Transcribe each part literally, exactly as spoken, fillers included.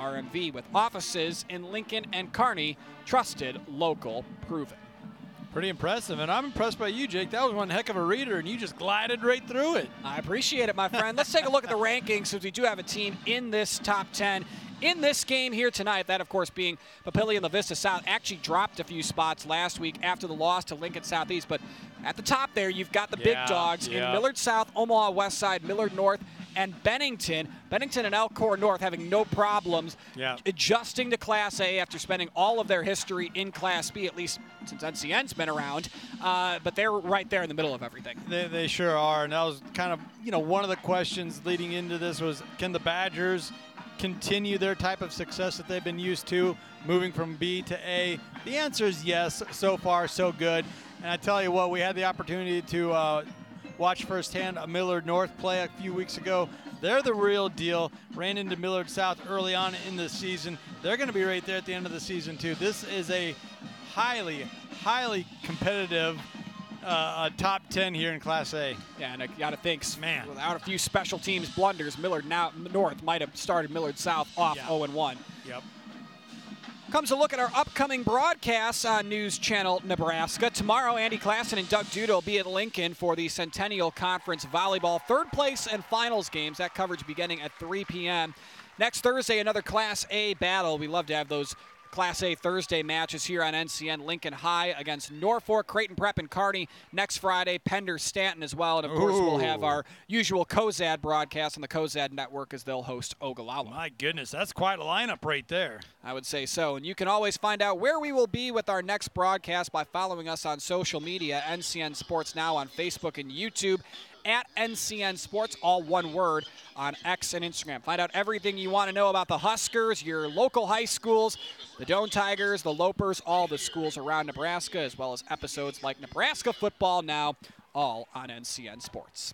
R M V with offices in Lincoln and Kearney. Trusted, local, proven. Pretty impressive, and I'm impressed by you, Jake. That was one heck of a reader, and you just glided right through it. I appreciate it, my friend. Let's take a look at the rankings, since we do have a team in this top ten. In this game here tonight, that, of course, being Papillion La Vista South, actually dropped a few spots last week after the loss to Lincoln Southeast. But at the top there, you've got the yeah, big dogs yeah. in Millard South, Omaha West Side, Millard North, and Bennington. Bennington and Elkhorn North having no problems yeah. adjusting to Class A after spending all of their history in Class B, at least since N C N's been around. Uh, but they're right there in the middle of everything. They, they sure are, and that was kind of, you know, one of the questions leading into this was, can the Badgers continue their type of success that they've been used to, moving from B to A? The answer is yes. So far, so good. And I tell you what, we had the opportunity to uh, watch firsthand a Millard North play a few weeks ago. They're the real deal. Ran into Millard South early on in the season. They're going to be right there at the end of the season, too. This is a highly, highly competitive uh, top ten here in Class A. Yeah, and I got to think, man, without a few special teams blunders, Millard now, North might have started Millard South off yeah. oh and one. Yep. Comes a look at our upcoming broadcasts on News Channel Nebraska. Tomorrow, Andy Klassen and Doug Duda will be at Lincoln for the Centennial Conference Volleyball third place and finals games. That coverage beginning at three p m Next Thursday, another Class A battle. We love to have those Class A Thursday matches here on N C N. Lincoln High against Norfolk, Creighton Prep, and Kearney. Next Friday, Pender Stanton as well. And, of course, Ooh. we'll have our usual Cozad broadcast on the Cozad Network as they'll host Ogallala. My goodness, that's quite a lineup right there. I would say so. And you can always find out where we will be with our next broadcast by following us on social media, N C N Sports Now on Facebook and YouTube, at N C N Sports, all one word, on X and Instagram. Find out everything you want to know about the Huskers, your local high schools, the Doane Tigers, the Lopers, all the schools around Nebraska, as well as episodes like Nebraska Football Now, all on N C N Sports.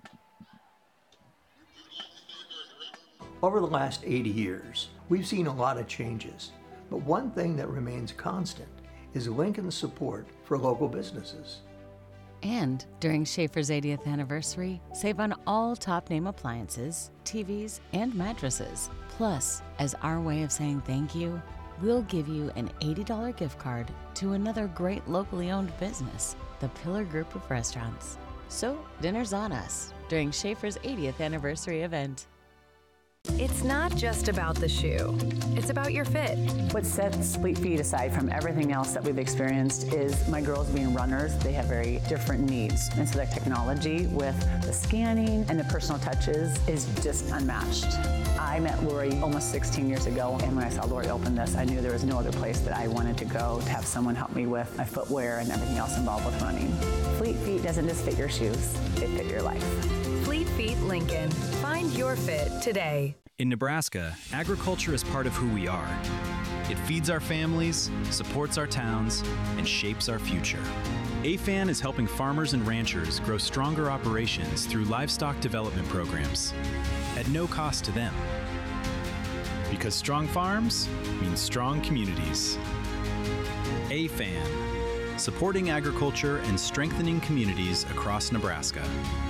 Over the last eighty years, we've seen a lot of changes, but one thing that remains constant is Lincoln's support for local businesses. And during Schaefer's eightieth anniversary, save on all top name appliances, T Vs, and mattresses. Plus, as our way of saying thank you, we'll give you an eighty dollars gift card to another great locally owned business, the Pillar Group of Restaurants. So, dinner's on us during Schaefer's eightieth anniversary event. It's not just about the shoe. It's about your fit. What sets Fleet Feet aside from everything else that we've experienced is my girls being runners. They have very different needs. And so that technology with the scanning and the personal touches is just unmatched. I met Lori almost sixteen years ago, and when I saw Lori open this, I knew there was no other place that I wanted to go to have someone help me with my footwear and everything else involved with running. Fleet Feet doesn't just fit your shoes, it fit your life. Fleet Feet Lincoln. Find your fit today. In Nebraska, agriculture is part of who we are. It feeds our families, supports our towns, and shapes our future. A F A N is helping farmers and ranchers grow stronger operations through livestock development programs at no cost to them. Because strong farms means strong communities. A F A N, supporting agriculture and strengthening communities across Nebraska.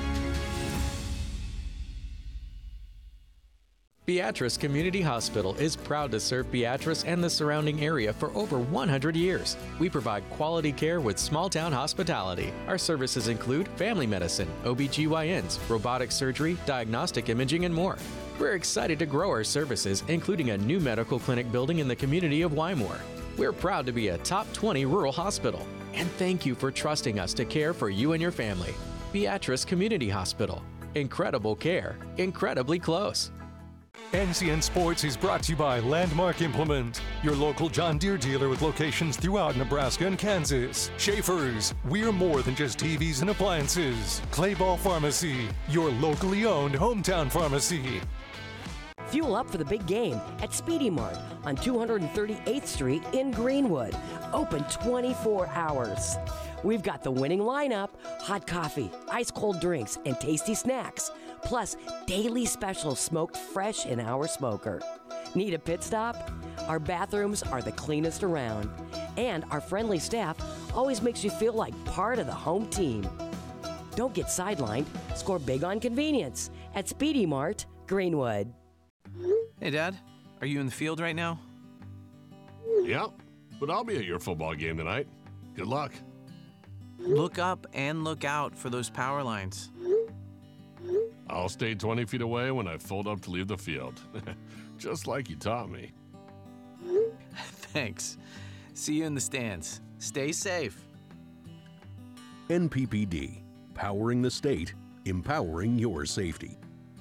Beatrice Community Hospital is proud to serve Beatrice and the surrounding area for over one hundred years. We provide quality care with small-town hospitality. Our services include family medicine, O B G Y Ns, robotic surgery, diagnostic imaging, and more. We're excited to grow our services, including a new medical clinic building in the community of Wymore. We're proud to be a top twenty rural hospital. And thank you for trusting us to care for you and your family. Beatrice Community Hospital. Incredible care, incredibly close. N C N Sports is brought to you by Landmark Implement, your local John Deere dealer with locations throughout Nebraska and Kansas. Schaefer's, we're more than just T Vs and appliances. Clayball Pharmacy, your locally owned hometown pharmacy. Fuel up for the big game at Speedy Mart on two hundred thirty-eighth Street in Greenwood. Open twenty-four hours. We've got the winning lineup, hot coffee, ice cold drinks, and tasty snacks, plus daily specials smoked fresh in our smoker. Need a pit stop? Our bathrooms are the cleanest around, and our friendly staff always makes you feel like part of the home team. Don't get sidelined. Score big on convenience at Speedy Mart, Greenwood. Hey, Dad. Are you in the field right now? Yep, but I'll be at your football game tonight. Good luck. Look up and look out for those power lines. I'll stay twenty feet away when I fold up to leave the field. Just like you taught me. Thanks. See you in the stands. Stay safe. N P P D, powering the state, empowering your safety.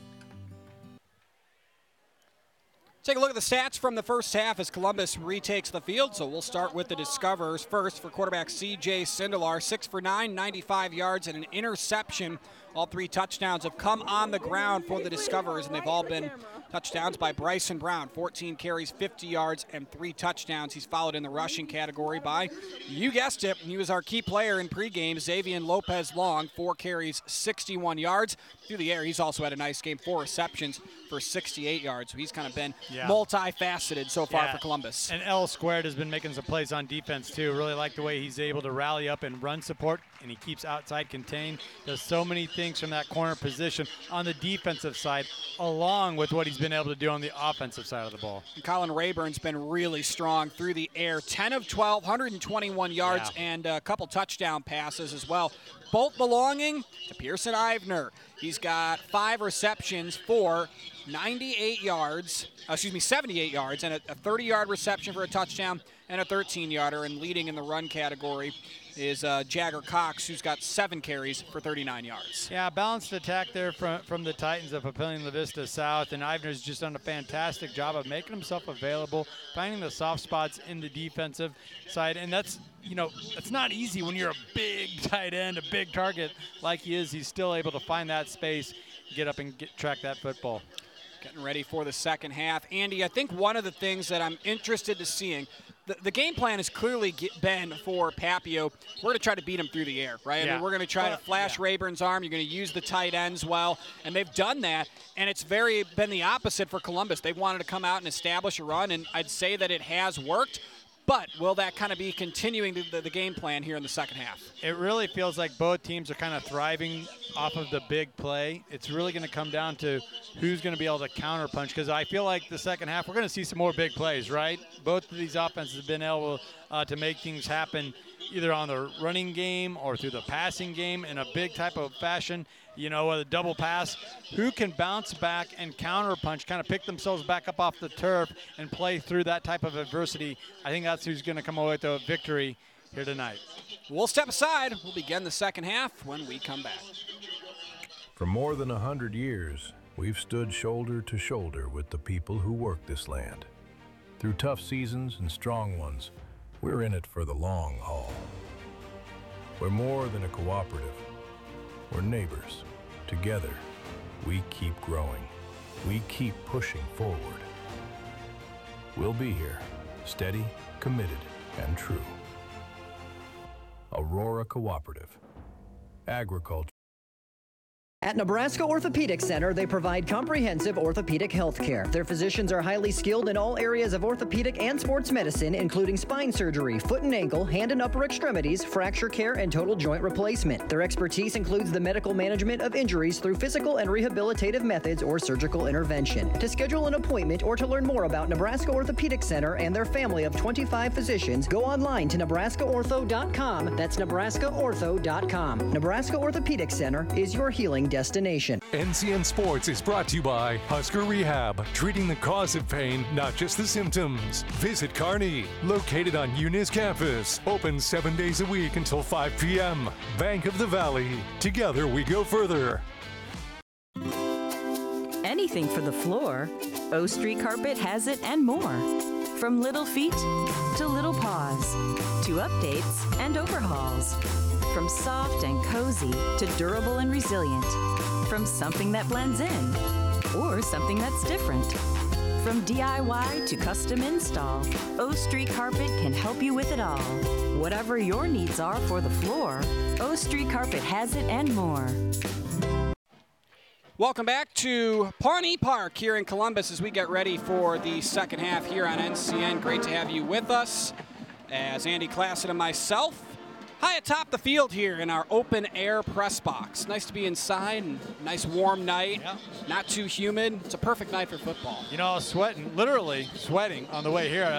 Take a look at the stats from the first half as Columbus retakes the field. So we'll start with the Discoverers first for quarterback C J Sindelar. Six for nine, ninety-five yards, and an interception. All three touchdowns have come on the ground for the Discoverers, and they've all been touchdowns by Bryson Brown. fourteen carries, fifty yards, and three touchdowns. He's followed in the rushing category by, you guessed it, he was our key player in pregame, Xavier Lopez Long. Four carries, sixty-one yards. Through the air, he's also had a nice game. Four receptions for sixty-eight yards. So he's kind of been yeah. multifaceted so far yeah. for Columbus. And L Squared has been making some plays on defense, too. Really like the way he's able to rally up and run support, and he keeps outside contained. Does so many things from that corner position on the defensive side, along with what he's been able to do on the offensive side of the ball. And Colin Rayburn's been really strong through the air. ten of twelve, one hundred twenty-one yards, yeah. and a couple touchdown passes as well. Both belonging to Pearson Ivner. He's got five receptions for ninety-eight yards, uh, excuse me, seventy-eight yards, and a thirty-yard reception for a touchdown and a thirteen-yarder. And leading in the run category is uh, Jagger Cox, who's got seven carries for thirty-nine yards. Yeah, balanced attack there from, from the Titans of Papillion La Vista South, and Ivner's just done a fantastic job of making himself available, finding the soft spots in the defensive side, and that's, you know, it's not easy when you're a big tight end, a big target like he is. He's still able to find that space, get up and get track that football. Getting ready for the second half. Andy, I think one of the things that I'm interested to seeing, the, the game plan has clearly get, been for Papio, we're going to try to beat him through the air, right? Yeah. I mean, we're going to try well, to flash yeah. Rayburn's arm. You're going to use the tight ends well, and they've done that, and it's very been the opposite for Columbus. They wanted to come out and establish a run, and I'd say that it has worked. But will that kind of be continuing the, the, the game plan here in the second half? It really feels like both teams are kind of thriving off of the big play. It's really going to come down to who's going to be able to counterpunch, because I feel like the second half we're going to see some more big plays, right? Both of these offenses have been able uh, to make things happen either on the running game or through the passing game in a big type of fashion. You know, a double pass, who can bounce back and counterpunch, kind of pick themselves back up off the turf and play through that type of adversity. I think that's who's going to come away with a victory here tonight. We'll step aside. We'll begin the second half when we come back. For more than a hundred years, we've stood shoulder to shoulder with the people who work this land. Through tough seasons and strong ones, we're in it for the long haul. We're more than a cooperative. We're neighbors. Together, we keep growing. We keep pushing forward. We'll be here, steady, committed, and true. Aurora Cooperative. Agriculture. At Nebraska Orthopedic Center, they provide comprehensive orthopedic health care. Their physicians are highly skilled in all areas of orthopedic and sports medicine, including spine surgery, foot and ankle, hand and upper extremities, fracture care, and total joint replacement. Their expertise includes the medical management of injuries through physical and rehabilitative methods or surgical intervention. To schedule an appointment or to learn more about Nebraska Orthopedic Center and their family of twenty-five physicians, go online to nebraska ortho dot com. That's nebraska ortho dot com. Nebraska Orthopedic Center is your healing destination. N C N Sports is brought to you by Husker Rehab, treating the cause of pain, not just the symptoms. Visit Kearney, located on Eunice campus, open seven days a week until five p m Bank of the Valley, together we go further. Anything for the floor, O Street Carpet has it and more. From little feet to little paws, to updates and overhauls. From soft and cozy to durable and resilient. From something that blends in or something that's different. From D I Y to custom install, O Street Carpet can help you with it all. Whatever your needs are for the floor, O Street Carpet has it and more. Welcome back to Pawnee Park here in Columbus as we get ready for the second half here on N C N. Great to have you with us as Andy Klassen and myself High atop the field here in our open air press box. Nice to be inside and nice warm night. Yeah. Not too humid. It's a perfect night for football. You know, I was sweating, literally sweating on the way here.